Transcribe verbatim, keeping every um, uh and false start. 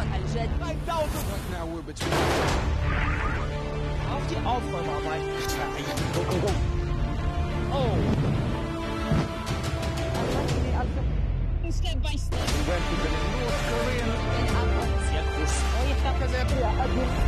على الجد. five thousand. Right now we're between. عرفتي aufräumarbeit. Go, go, go. Oh. Step by step. We went to the North Korean. Oh,